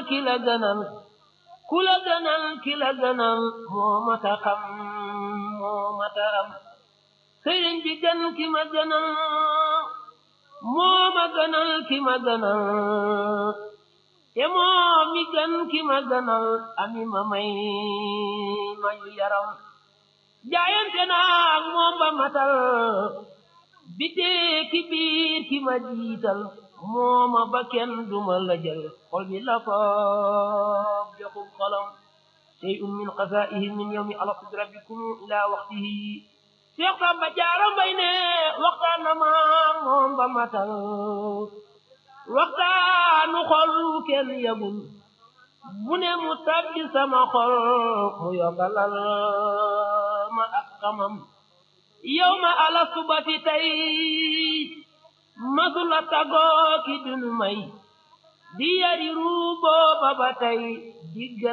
ki la gënal ku la gënal ki la gënal moo mata xam moo mata am sëriñ bi gën ki ma gënal moo ma gënal ki ma gënal te moo mi gën ki ma gënal ami ma may mayu yaram jaayante naag moom ba matal bitee ki biir ki ma jiital mooma ba kenn duma la jël xol bi la ko joxum xolam shay'un min qasaihi min yawmi alastu bi rabbikum ila waqtihi Seex Samba Jaara Mbay ne waxtaan na ma moom ba matal waxtaanu xol kenn yabul mu ne mu tabbi sama xol mu yombalal ma ak xamam yow ma alastu ba fi tey masula tagoo ki dunu may di yari ruuboo ba ba tey digga